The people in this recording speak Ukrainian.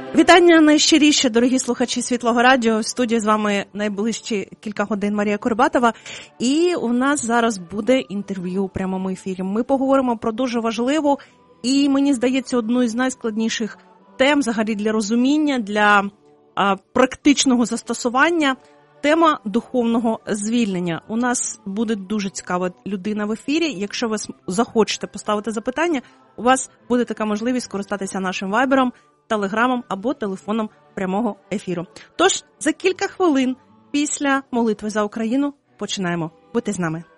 Вітання найщиріше, дорогі слухачі Світлого Радіо. В студії з вами найближчі кілька годин Марія Курбатова. І у нас зараз буде інтерв'ю у прямому ефірі. Ми поговоримо про дуже важливу і, мені здається, одну із найскладніших тем взагалі для розуміння, для практичного застосування. Тема духовного звільнення. У нас буде дуже цікава людина в ефірі. Якщо ви захочете поставити запитання, у вас буде така можливість скористатися нашим вайбером, телеграмом або телефоном прямого ефіру. Тож, за кілька хвилин після молитви за Україну починаємо. Будьте з нами.